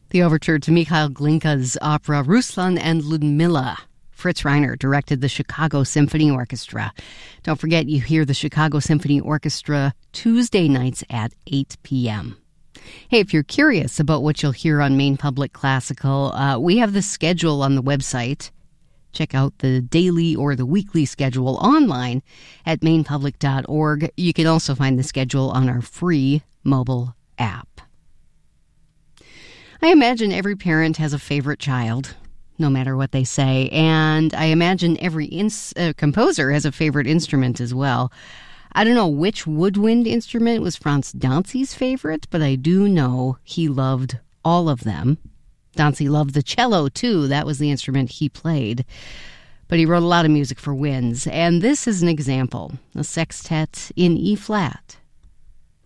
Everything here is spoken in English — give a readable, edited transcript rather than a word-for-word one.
The overture to Mikhail Glinka's opera Ruslan and Ludmilla. Fritz Reiner directed the Chicago Symphony Orchestra. Don't forget, you hear the Chicago Symphony Orchestra Tuesday nights at 8 p.m. Hey, if you're curious about what you'll hear on Maine Public Classical, we have the schedule on the website. Check out the daily or the weekly schedule online at mainepublic.org. You can also find the schedule on our free mobile app. I imagine every parent has a favorite child, no matter what they say, and I imagine every composer has a favorite instrument as well. I don't know which woodwind instrument was Franz Danzi's favorite, but I do know he loved all of them. Danzi loved the cello, too. That was the instrument he played. But he wrote a lot of music for winds, and this is an example, a sextet in E-flat.